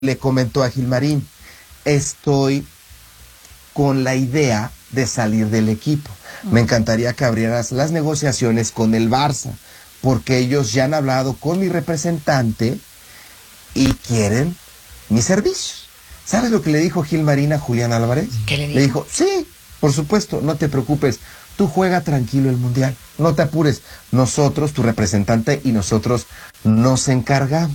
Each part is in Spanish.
le comentó a Gilmarín, estoy con la idea de salir del equipo. Me encantaría que abrieras las negociaciones con el Barça, porque ellos ya han hablado con mi representante y quieren mis servicios. ¿Sabes lo que le dijo Gilmarín a Julián Álvarez? ¿Qué le dijo? Le dijo, sí, por supuesto, no te preocupes, tú juega tranquilo el Mundial, no te apures, nosotros, tu representante y nosotros nos encargamos.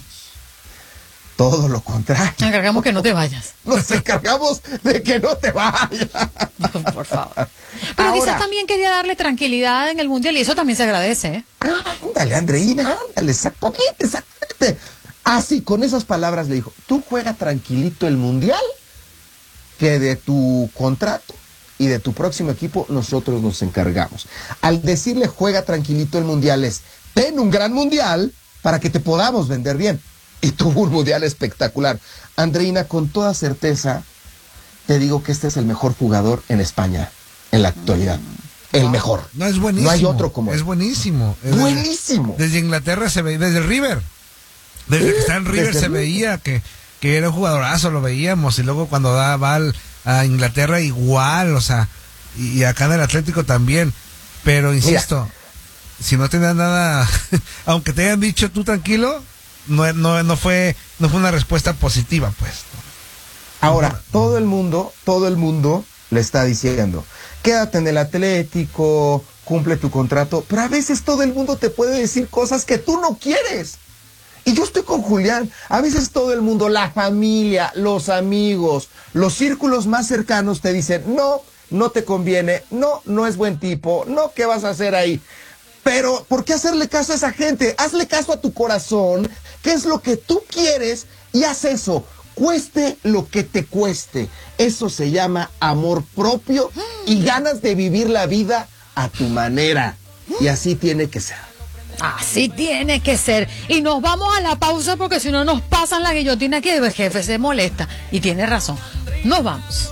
Todo lo contrario. Nos encargamos que no te vayas. Nos encargamos de que no te vayas. Por favor. Pero quizás también quería darle tranquilidad en el Mundial y eso también se agradece, ¿eh? Ándale, Andreina, ándale, exactamente. Así, con esas palabras le dijo, tú juega tranquilito el Mundial, que de tu contrato y de tu próximo equipo nosotros nos encargamos. Al decirle juega tranquilito el Mundial es, ten un gran Mundial para que te podamos vender bien. Y tuvo un Mundial espectacular. Andreina, con toda certeza, te digo que este es el mejor jugador en España, en la actualidad. El mejor. No, es buenísimo. No hay otro como él. Es buenísimo. Buenísimo. Desde Inglaterra se ve, desde el River. Desde que está en River se veía que era un jugadorazo, lo veíamos. Y luego cuando va a Inglaterra igual, o sea, y acá en el Atlético también. Pero insisto, mira, si no tenías nada, aunque te hayan dicho tú tranquilo, no fue una respuesta positiva, pues. Ahora, todo el mundo le está diciendo, quédate en el Atlético, cumple tu contrato, pero a veces todo el mundo te puede decir cosas que tú no quieres. Y yo estoy con Julián, a veces todo el mundo, la familia, los amigos, los círculos más cercanos te dicen, no te conviene, no es buen tipo, ¿qué vas a hacer ahí? Pero, ¿por qué hacerle caso a esa gente? Hazle caso a tu corazón, qué es lo que tú quieres y haz eso, cueste lo que te cueste. Eso se llama amor propio y ganas de vivir la vida a tu manera. Y así tiene que ser. Así tiene que ser. Y nos vamos a la pausa porque si no nos pasan la guillotina aquí, el jefe se molesta. Y tiene razón. Nos vamos.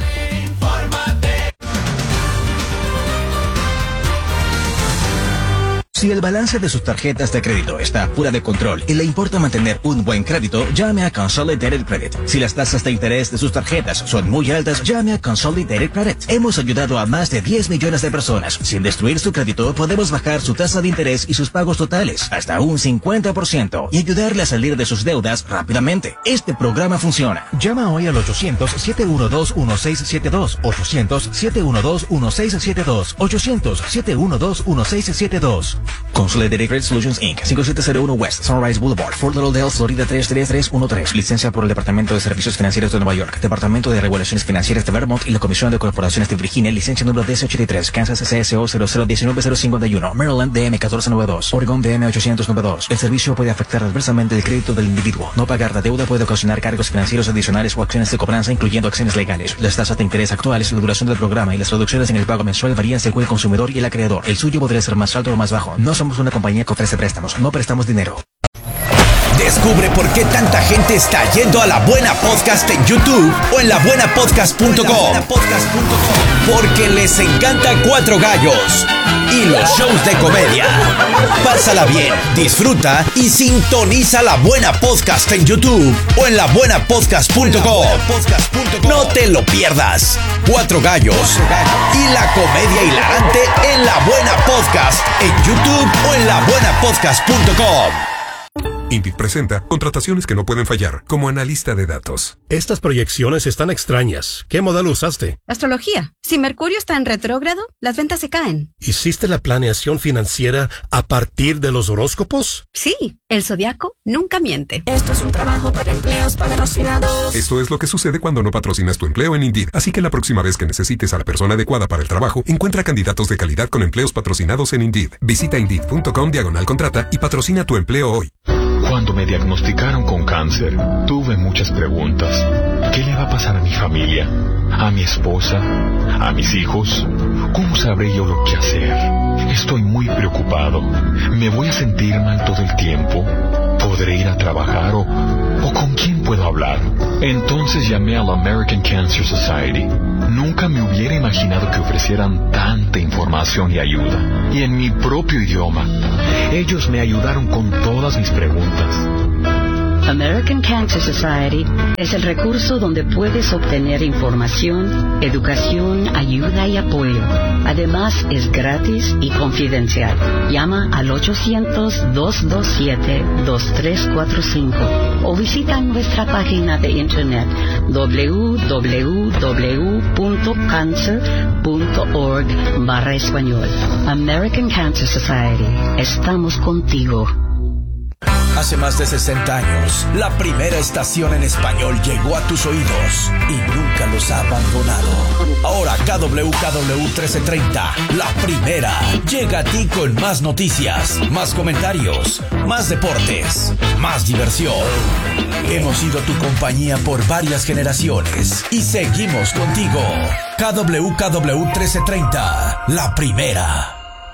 Si el balance de sus tarjetas de crédito está fuera de control y le importa mantener un buen crédito, llame a Consolidated Credit. Si las tasas de interés de sus tarjetas son muy altas, llame a Consolidated Credit. Hemos ayudado a más de 10 millones de personas. Sin destruir su crédito, podemos bajar su tasa de interés y sus pagos totales hasta un 50% y ayudarle a salir de sus deudas rápidamente. Este programa funciona. Llama hoy al 800-712-1672. 800-712-1672. 800-712-1672. Consolidated Credit Solutions Inc. 5701 West Sunrise Boulevard, Fort Lauderdale, Florida 33313. Licencia por el Departamento de Servicios Financieros de Nueva York, Departamento de Regulaciones Financieras de Vermont y la Comisión de Corporaciones de Virginia. Licencia número 1083. Kansas CSO 0019051. Maryland DM 1492. Oregon DM 892. El servicio puede afectar adversamente el crédito del individuo. No pagar la deuda puede ocasionar cargos financieros adicionales o acciones de cobranza, incluyendo acciones legales. Las tasas de interés actuales, la duración del programa y las reducciones en el pago mensual varían según el consumidor y el acreedor. El suyo podría ser más alto o más bajo. No somos una compañía que ofrece préstamos, no prestamos dinero. Descubre por qué tanta gente está yendo a La Buena Podcast en YouTube o en labuenapodcast.com. Porque les encanta Cuatro Gallos y los shows de comedia. Pásala bien, disfruta y sintoniza La Buena Podcast en YouTube o en labuenapodcast.com. No te lo pierdas. Cuatro Gallos y la comedia hilarante en La Buena Podcast en YouTube o en labuenapodcast.com. Indeed presenta contrataciones que no pueden fallar, como analista de datos. Estas proyecciones están extrañas. ¿Qué modelo usaste? Astrología. Si Mercurio está en retrógrado, las ventas se caen. ¿Hiciste la planeación financiera a partir de los horóscopos? Sí, el zodiaco nunca miente. Esto es un trabajo para empleos patrocinados. Esto es lo que sucede cuando no patrocinas tu empleo en Indeed. Así que la próxima vez que necesites a la persona adecuada para el trabajo, encuentra candidatos de calidad con empleos patrocinados en Indeed. Visita Indeed.com/contrata y patrocina tu empleo hoy. Cuando me diagnosticaron con cáncer, tuve muchas preguntas. ¿Qué le va a pasar a mi familia? ¿A mi esposa? ¿A mis hijos? ¿Cómo sabré yo lo que hacer? Estoy muy preocupado. ¿Me voy a sentir mal todo el tiempo? ¿Podré ir a trabajar o con quién puedo hablar? Entonces llamé a la American Cancer Society. Nunca me hubiera imaginado que ofrecieran tanta información y ayuda. Y en mi propio idioma. Ellos me ayudaron con todas mis preguntas. American Cancer Society es el recurso donde puedes obtener información, educación, ayuda y apoyo. Además, es gratis y confidencial. Llama al 800-227-2345 o visita nuestra página de internet www.cancer.org/español. American Cancer Society. Estamos contigo. Hace más de 60 años, la primera estación en español llegó a tus oídos y nunca los ha abandonado. Ahora KWKW 1330, la primera, llega a ti con más noticias, más comentarios, más deportes, más diversión. Hemos sido tu compañía por varias generaciones y seguimos contigo. KWKW 1330, la primera.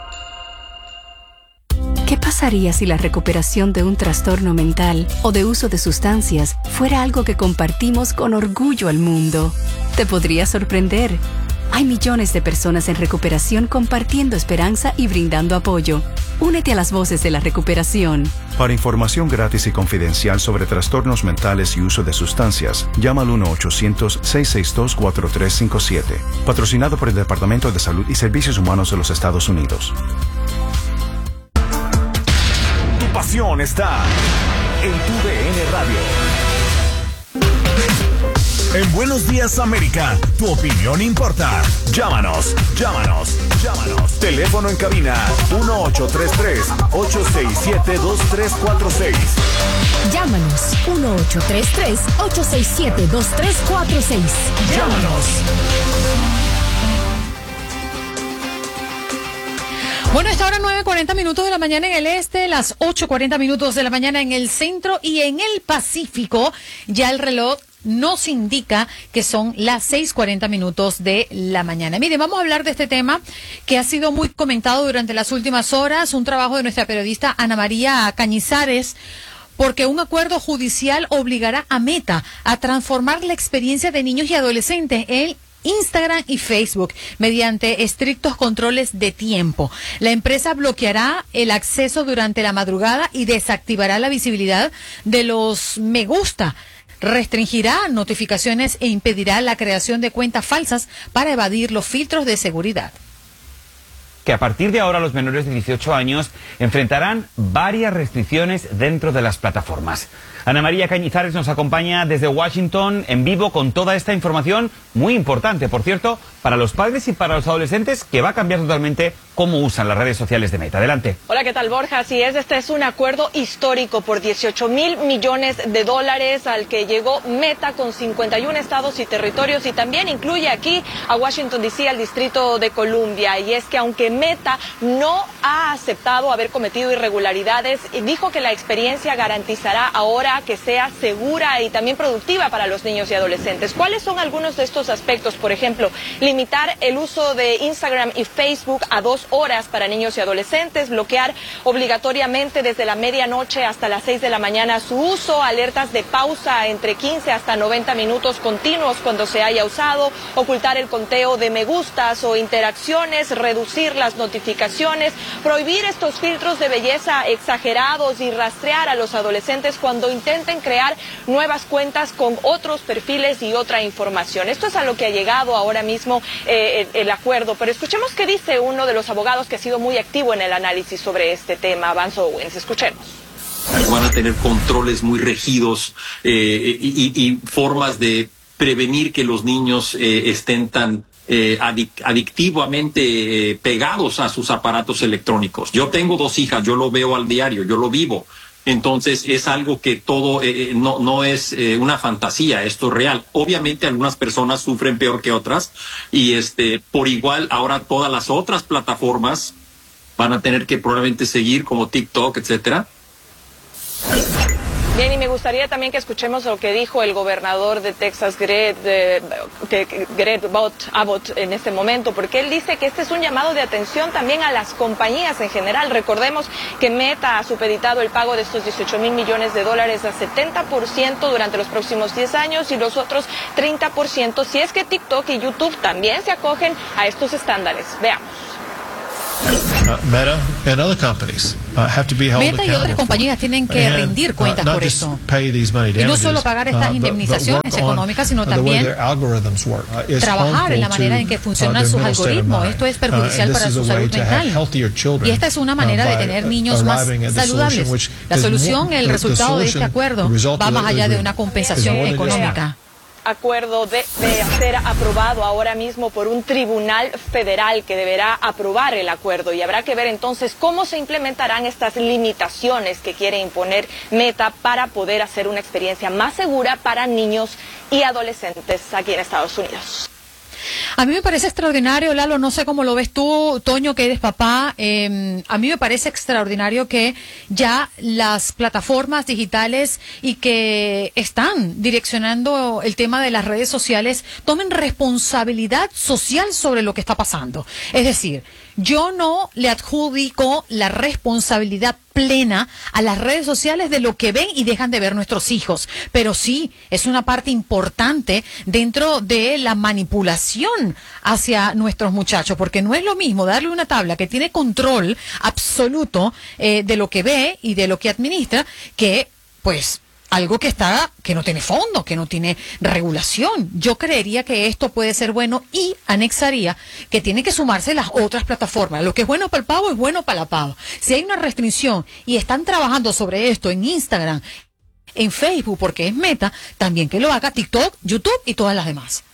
¿Qué pasaría si la recuperación de un trastorno mental o de uso de sustancias fuera algo que compartimos con orgullo al mundo? Te podría sorprender. Hay millones de personas en recuperación compartiendo esperanza y brindando apoyo. Únete a las voces de la recuperación. Para información gratis y confidencial sobre trastornos mentales y uso de sustancias, llama al 1-800-662-4357. Patrocinado por el Departamento de Salud y Servicios Humanos de los Estados Unidos. Tu pasión está en tu DN Radio. En Buenos Días América, tu opinión importa. Llámanos. Teléfono en cabina 1833-867-2346. Llámanos 1833-867-2346. Llámanos. Bueno, esta hora 9:40 minutos de la mañana en el este, las 8:40 minutos de la mañana en el centro y en el Pacífico. Ya el reloj nos indica que son las 6:40 minutos de la mañana. Mire, vamos a hablar de este tema que ha sido muy comentado durante las últimas horas, un trabajo de nuestra periodista Ana María Cañizares, porque un acuerdo judicial obligará a Meta a transformar la experiencia de niños y adolescentes en Instagram y Facebook mediante estrictos controles de tiempo. La empresa bloqueará el acceso durante la madrugada y desactivará la visibilidad de los me gusta. Restringirá notificaciones e impedirá la creación de cuentas falsas para evadir los filtros de seguridad. Que a partir de ahora los menores de 18 años enfrentarán varias restricciones dentro de las plataformas. Ana María Cañizares nos acompaña desde Washington en vivo con toda esta información muy importante, por cierto, para los padres y para los adolescentes, que va a cambiar totalmente cómo usan las redes sociales de Meta. Adelante. Hola, ¿qué tal, Borja? Así es, este es un acuerdo histórico por $18,000 millones al que llegó Meta con 51 estados y territorios, y también incluye aquí a Washington D.C., al Distrito de Columbia. Y es que aunque Meta no ha aceptado haber cometido irregularidades, dijo que la experiencia garantizará ahora que sea segura y también productiva para los niños y adolescentes. ¿Cuáles son algunos de estos aspectos? Por ejemplo, limitar el uso de Instagram y Facebook a 2 horas para niños y adolescentes, bloquear obligatoriamente desde la medianoche hasta las 6 de la mañana su uso, alertas de pausa entre 15 hasta 90 minutos continuos cuando se haya usado, ocultar el conteo de me gustas o interacciones, reducir las notificaciones, prohibir estos filtros de belleza exagerados y rastrear a los adolescentes cuando intenten crear nuevas cuentas con otros perfiles y otra información. Esto es a lo que ha llegado ahora mismo el acuerdo, pero escuchemos qué dice uno de los abogados que ha sido muy activo en el análisis sobre este tema, Vance Owens. Escuchemos. Van a tener controles muy rígidos y formas de prevenir que los niños estén tan adictivamente pegados a sus aparatos electrónicos. Yo tengo 2 hijas, yo lo veo al diario, yo lo vivo. Entonces es algo que todo no es una fantasía, esto es real. Obviamente algunas personas sufren peor que otras y por igual ahora todas las otras plataformas van a tener que probablemente seguir, como TikTok, etcétera. Bien, y me gustaría también que escuchemos lo que dijo el gobernador de Texas, Greg Abbott, en este momento, porque él dice que este es un llamado de atención también a las compañías en general. Recordemos que Meta ha supeditado el pago de estos $18,000 millones a 70% durante los próximos 10 años y los otros 30% si es que TikTok y YouTube también se acogen a estos estándares. Veamos. Meta and other companies have to be held Meta y otras compañías tienen que rendir cuentas por eso. Y no solo pagar estas indemnizaciones económicas, sino también trabajar en la manera en que funcionan sus algoritmos. Esto es perjudicial para su salud mental. Y esta es una manera de tener niños más saludables. La solución, el resultado de este acuerdo va más allá de una compensación económica. Acuerdo debe ser aprobado ahora mismo por un tribunal federal que deberá aprobar el acuerdo, y habrá que ver entonces cómo se implementarán estas limitaciones que quiere imponer Meta para poder hacer una experiencia más segura para niños y adolescentes aquí en Estados Unidos. A mí me parece extraordinario, Lalo, no sé cómo lo ves tú, Toño, que eres papá. A mí me parece extraordinario que ya las plataformas digitales y que están direccionando el tema de las redes sociales tomen responsabilidad social sobre lo que está pasando. Es decir, yo no le adjudico la responsabilidad plena a las redes sociales de lo que ven y dejan de ver nuestros hijos, pero sí es una parte importante dentro de la manipulación hacia nuestros muchachos, porque no es lo mismo darle una tabla que tiene control absoluto de lo que ve y de lo que administra, que pues algo que no tiene fondo, que no tiene regulación. Yo creería que esto puede ser bueno y anexaría que tienen que sumarse las otras plataformas. Lo que es bueno para el pavo es bueno para la pava. Si hay una restricción y están trabajando sobre esto en Instagram, en Facebook, porque es Meta, también que lo haga TikTok, YouTube y todas las demás.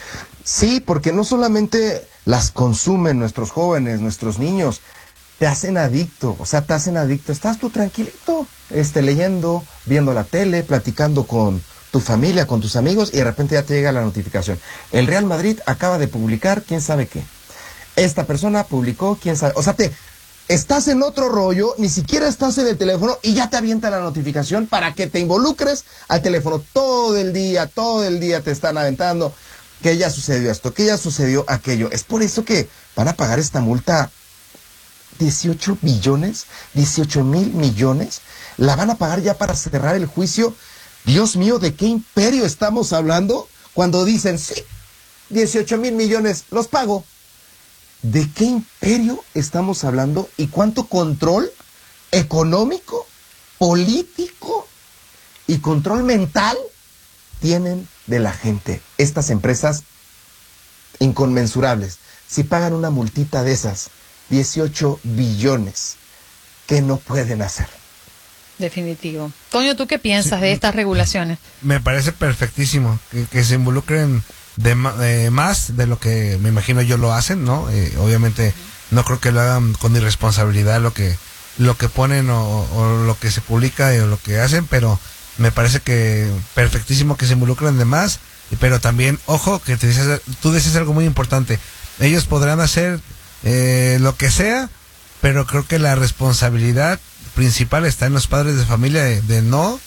Sí, porque no solamente las consumen nuestros jóvenes, nuestros niños, te hacen adicto, estás tú tranquilito, leyendo, viendo la tele, platicando con tu familia, con tus amigos, y de repente ya te llega la notificación. El Real Madrid acaba de publicar quién sabe qué. Esta persona publicó quién sabe, estás en otro rollo, ni siquiera estás en el teléfono y ya te avienta la notificación para que te involucres al teléfono todo el día te están aventando que ya sucedió esto, que ya sucedió aquello. Es por eso que van a pagar esta multa. 18 mil millones, la van a pagar ya para cerrar el juicio. Dios mío, ¿de qué imperio estamos hablando? Cuando dicen, sí, 18 mil millones, los pago. ¿De qué imperio estamos hablando? ¿Y cuánto control económico, político y control mental tienen de la gente estas empresas inconmensurables? Si pagan una multita de esas, 18 billones, que no pueden hacer. Definitivo. Toño, ¿tú qué piensas de estas regulaciones? Me parece perfectísimo que se involucren más de lo que me imagino yo lo hacen, ¿no? Obviamente no creo que lo hagan con irresponsabilidad lo que ponen o lo que se publica o lo que hacen, pero me parece que perfectísimo que se involucren de más, pero también, ojo, que tú decías algo muy importante, ellos podrán hacer lo que sea, pero creo que la responsabilidad principal está en los padres de familia de no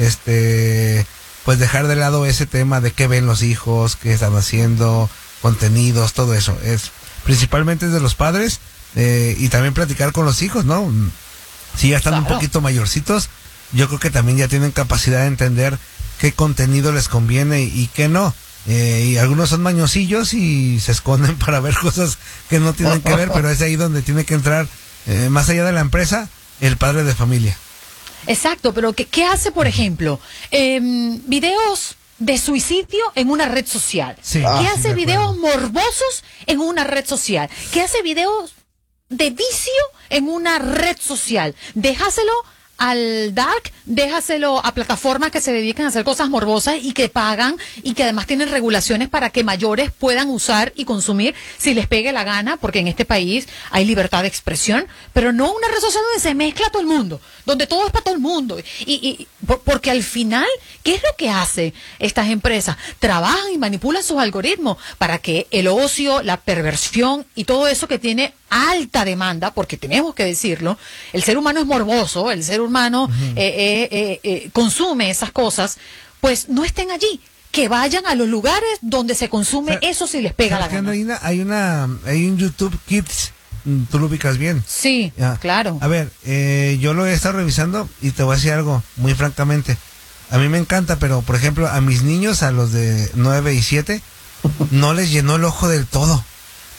pues dejar de lado ese tema de qué ven los hijos, qué están haciendo, contenidos, todo eso. Principalmente es de los padres, y también platicar con los hijos, ¿no? Si ya están un poquito mayorcitos, yo creo que también ya tienen capacidad de entender qué contenido les conviene y qué no. Y algunos son mañosillos y se esconden para ver cosas que no tienen que ver, pero es ahí donde tiene que entrar, más allá de la empresa, el padre de familia. Exacto, pero ¿qué hace, por ejemplo? Videos de suicidio en una red social. Sí. ¿Qué hace videos morbosos en una red social? ¿Qué hace videos de vicio en una red social? Déjaselo al dark, déjaselo a plataformas que se dedican a hacer cosas morbosas y que pagan y que además tienen regulaciones para que mayores puedan usar y consumir si les pegue la gana, porque en este país hay libertad de expresión, pero no una red social donde se mezcla todo el mundo, donde todo es para todo el mundo. Porque al final, ¿qué es lo que hacen estas empresas? Trabajan y manipulan sus algoritmos para que el ocio, la perversión y todo eso que tiene alta demanda, porque tenemos que decirlo, el ser humano es morboso, el ser humano consume esas cosas, pues no estén allí, que vayan a los lugares donde se consume eso si les pega la gana. Hay un YouTube Kids, tú lo ubicas bien. Sí, claro. A ver, yo lo he estado revisando y te voy a decir algo muy francamente, a mí me encanta, pero por ejemplo a mis niños, a los de 9 y 7, no les llenó el ojo del todo.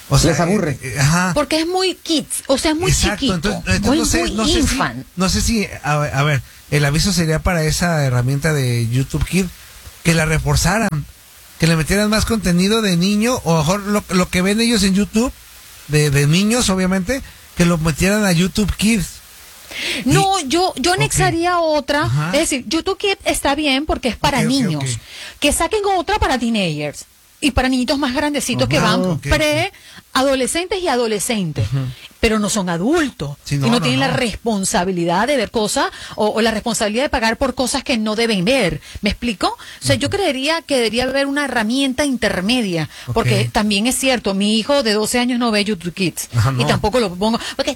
O sea, les aburre. Ajá. Porque es muy kids, o sea, es muy Exacto, chiquito. entonces muy infant. No sé si, a ver, el aviso sería para esa herramienta de YouTube Kid, que la reforzaran, que le metieran más contenido de niño, o mejor lo que ven ellos en YouTube, de niños, obviamente, que lo metieran a YouTube Kids. No, yo anexaría otra. Ajá. Es decir, YouTube Kids está bien porque es para niños. Ok. Que saquen otra para teenagers y para niñitos más grandecitos que van pre-adolescentes y adolescentes. Pero no son adultos. Sí, y no tienen la responsabilidad de ver cosas o la responsabilidad de pagar por cosas que no deben ver. ¿Me explico? O sea, yo creería que debería haber una herramienta intermedia. Porque también es cierto, mi hijo de 12 años no ve YouTube Kids. Y tampoco lo pongo. Porque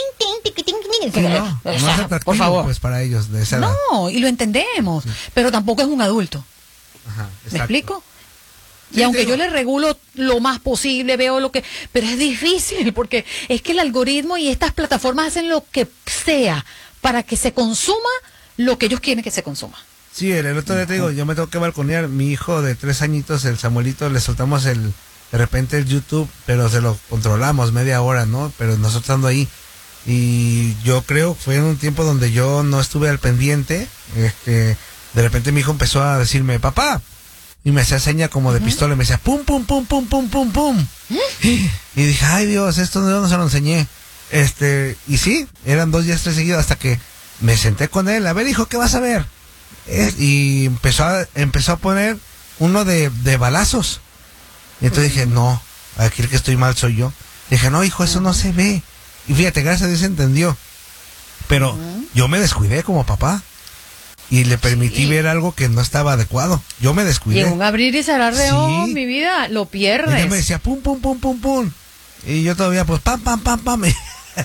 No es atractivo, por favor. pues, para ellos de esa edad. No, y lo entendemos. Pero tampoco es un adulto. Ajá, ¿Me explico? Y aunque yo le regulo lo más posible, veo lo que... Pero es difícil porque es que el algoritmo y estas plataformas hacen lo que sea para que se consuma lo que ellos quieren que se consuma. Sí, el otro día te digo, yo me tengo que balconear. Mi hijo de 3 añitos, el Samuelito, le soltamos de repente el YouTube, pero se lo controlamos media hora, ¿no? Pero nosotros estando ahí. Y yo creo que fue en un tiempo donde yo no estuve al pendiente. De repente mi hijo empezó a decirme, papá. Y me hacía seña como de pistola, y me decía pum, pum, pum, pum, pum, pum, pum. Y dije, ay Dios, esto no se lo enseñé. Y sí, eran 2 días, 3 seguidos, hasta que me senté con él. A ver, hijo, ¿qué vas a ver? Y empezó a poner uno de balazos. Y entonces dije, no, aquí el que estoy mal soy yo. Dije, no, hijo, eso no se ve. Y fíjate, gracias a Dios entendió. Pero yo me descuidé como papá. Y le permití ver algo que no estaba adecuado. Yo me descuidé. Y un abrir y cerrar de ojos, mi vida, lo pierdes. Y ella me decía, pum, pum, pum, pum, pum. Y yo todavía, pues, pam, pam, pam, pam. Y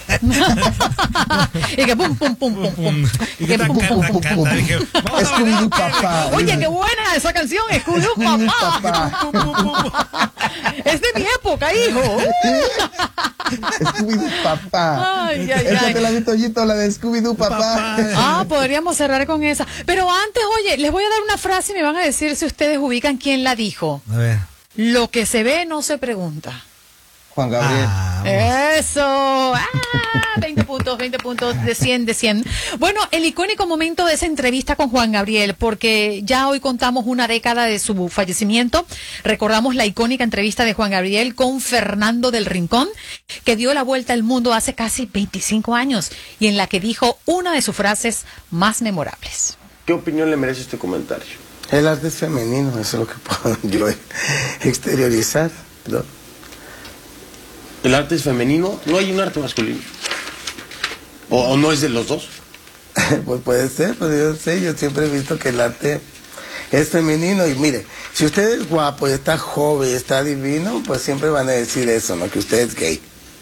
que pum, pum, pum, pum, pum. Y que pum, pum, pum, pum. Scooby-Doo papá. Oye, qué buena esa canción, Scooby-Doo papá. Es de mi época, hijo. Scooby-Doo papá. Ay, Esa te la vi, Toñito, la de Scooby-Doo papá. Podríamos cerrar con esa. Pero antes, oye, les voy a dar una frase y me van a decir si ustedes ubican quién la dijo. A ver. Lo que se ve no se pregunta. Juan Gabriel. Eso. 20 puntos de 100. Bueno, el icónico momento de esa entrevista con Juan Gabriel, porque ya hoy contamos una década de su fallecimiento. Recordamos la icónica entrevista de Juan Gabriel con Fernando del Rincón, que dio la vuelta al mundo hace casi 25 años y en la que dijo una de sus frases más memorables. ¿Qué opinión le merece este comentario? El arte es femenino, eso es lo que puedo yo exteriorizar, ¿no? ¿El arte es femenino? ¿No hay un arte masculino? ¿O no es de los dos? Pues puede ser, pero yo siempre he visto que el arte es femenino. Y mire, si usted es guapo, está joven, está divino, pues siempre van a decir eso, ¿no? Que usted es gay.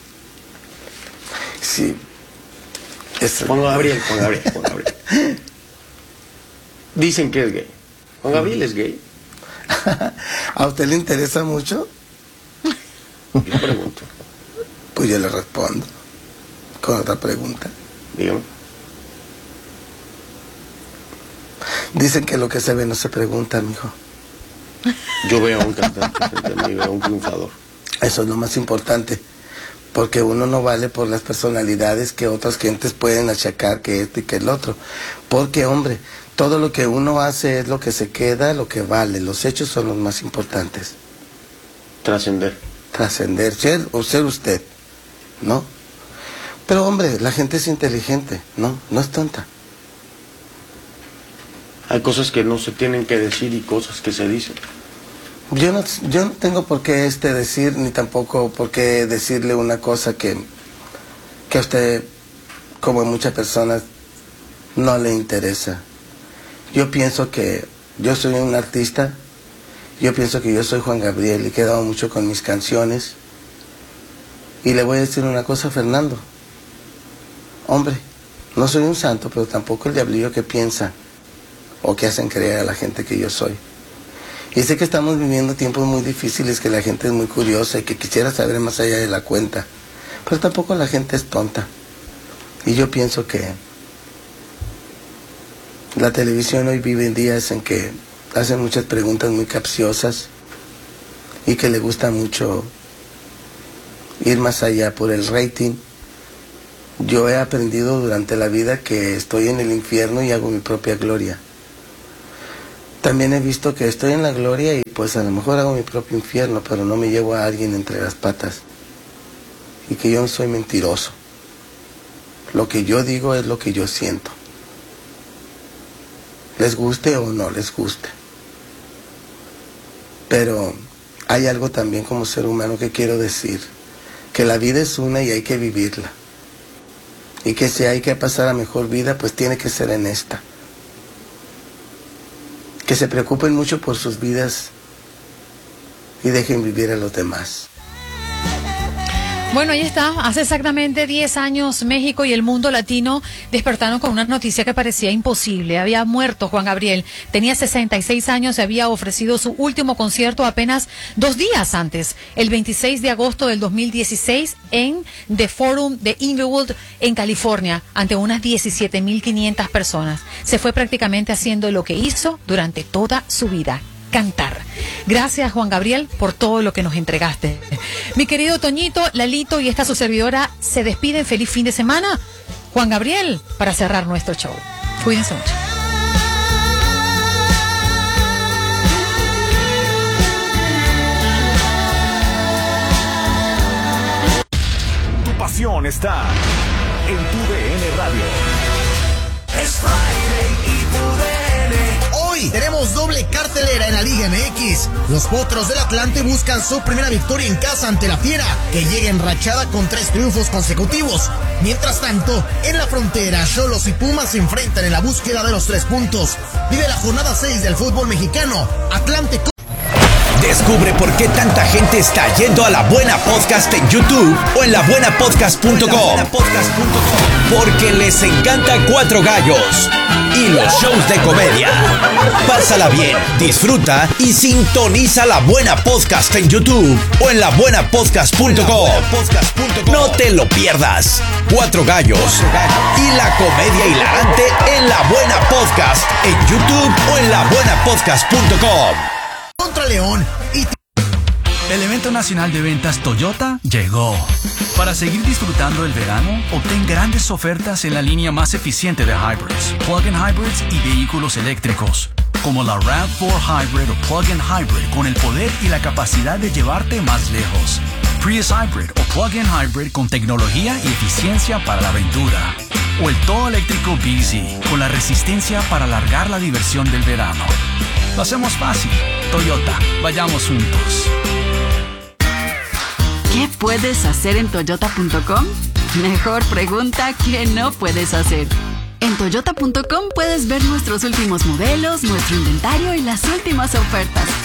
Sí. Juan Gabriel. Dicen que es gay. ¿Juan Gabriel es gay? ¿A usted le interesa mucho? Yo pregunto. Pues yo le respondo con otra pregunta. Dígame. Dicen que lo que se ve no se pregunta, mijo. Yo veo a un cantante frente a mí, veo a un triunfador. Eso es lo más importante, porque uno no vale por las personalidades que otras gentes pueden achacar que esto y que el otro. Porque, hombre, todo lo que uno hace es lo que se queda, lo que vale. Los hechos son los más importantes. Trascender, ser usted, ¿no? Pero hombre, la gente es inteligente, ¿no? No es tonta. Hay cosas que no se tienen que decir y cosas que se dicen. Yo no tengo por qué decir, ni tampoco por qué decirle una cosa que a usted, como a muchas personas, no le interesa. Yo pienso que yo soy un artista. Yo pienso que yo soy Juan Gabriel y he quedado mucho con mis canciones. Y le voy a decir una cosa a Fernando. Hombre, no soy un santo, pero tampoco el diablillo que piensa o que hacen creer a la gente que yo soy. Y sé que estamos viviendo tiempos muy difíciles, que la gente es muy curiosa y que quisiera saber más allá de la cuenta. Pero tampoco la gente es tonta. Y yo pienso que la televisión hoy vive en días en que hacen muchas preguntas muy capciosas y que le gusta mucho ir más allá por el rating. Yo he aprendido durante la vida que estoy en el infierno y hago mi propia gloria. También he visto que estoy en la gloria y pues a lo mejor hago mi propio infierno, pero no me llevo a alguien entre las patas. Y que yo no soy mentiroso. Lo que yo digo es lo que yo siento. Les guste o no les guste. Pero hay algo también como ser humano que quiero decir. Que la vida es una y hay que vivirla. Y que si hay que pasar a mejor vida, pues tiene que ser en esta. Que se preocupen mucho por sus vidas y dejen vivir a los demás. Bueno, ahí está. Hace exactamente 10 años México y el mundo latino despertaron con una noticia que parecía imposible. Había muerto Juan Gabriel. Tenía 66 años y había ofrecido su último concierto apenas 2 días antes, el 26 de agosto del 2016, en The Forum de Inglewood, en California, ante unas 17.500 personas. Se fue prácticamente haciendo lo que hizo durante toda su vida: cantar. Gracias, Juan Gabriel, por todo lo que nos entregaste. Mi querido Toñito, Lalito y esta su servidora se despiden. Feliz fin de semana. Juan Gabriel, para cerrar nuestro show. Cuídense mucho. Tu pasión está en tu DN Radio. Es Friday y tu DN. Hoy tenemos doble cartelera en la Liga MX. Los Potros del Atlante buscan su primera victoria en casa ante la Fiera, que llega enrachada con 3 triunfos consecutivos. Mientras tanto, en la frontera, Xolos y Pumas se enfrentan en la búsqueda de los 3 puntos. Vive la jornada 6 del fútbol mexicano. Atlante. Descubre por qué tanta gente está yendo a La Buena Podcast en YouTube o en labuenapodcast.com. Porque les encanta Cuatro Gallos y los shows de comedia. Pásala bien, disfruta y sintoniza La Buena Podcast en YouTube o en labuenapodcast.com. No te lo pierdas. Cuatro Gallos y la comedia hilarante en La Buena Podcast en YouTube o en labuenapodcast.com. Contra León y... El evento nacional de ventas Toyota llegó. Para seguir disfrutando el verano, obtén grandes ofertas en la línea más eficiente de hybrids, plug-in hybrids y vehículos eléctricos, como la RAV4 Hybrid o plug-in hybrid con el poder y la capacidad de llevarte más lejos. Prius Hybrid o plug-in hybrid con tecnología y eficiencia para la aventura. O el todo eléctrico BZ con la resistencia para alargar la diversión del verano. Lo hacemos fácil. Toyota, vayamos juntos. ¿Qué puedes hacer en Toyota.com? Mejor pregunta, ¿qué no puedes hacer? En Toyota.com puedes ver nuestros últimos modelos, nuestro inventario y las últimas ofertas.